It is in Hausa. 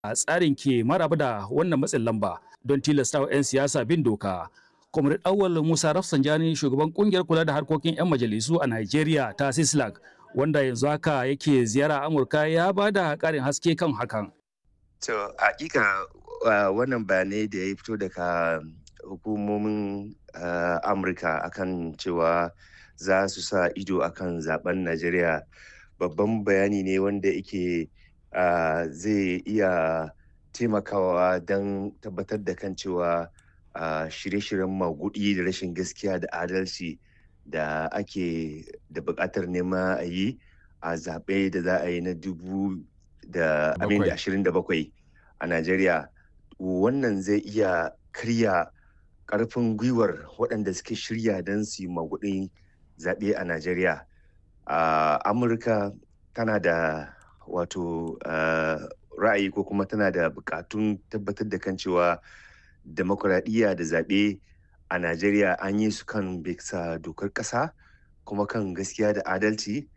a tsarin ke maraba da wannan matsin lamba don tilastawa 'yan siyasa bin doka. Comrade Awal Musa Rafsanjani shugaban kungiyar kula da harkokin 'yan majalisu a Najeriya ta Sislak wanda yanzu haka yake ziyara Amurka ya ba da ƙarin haske kan hakan. To hakika wannan bayanai da ya fito daga hukumomin Amurka akan cewa za su sa ido akan zaben Najeriya babban bayani ne wanda yake zai iya taimakawa don tabbatar da kan cewa shirye-shiryen magudi da rashin gaskiya da adalci da ake da buƙatar nema a yi a zaɓe da za a yi na 2027 a Najeriya, wannan zai iya karya ƙarfin gwiwar waɗanda suke shirya don su yi magudin zaɓe a Najeriya. Amurka tana da wato ra'ayi ko kuma tana da buƙatun tabbatar da kan cewa demokuraɗiyya da zaɓe a Najeriya an yi su kan bisa dokar ƙasa kuma kan gaskiya da adalci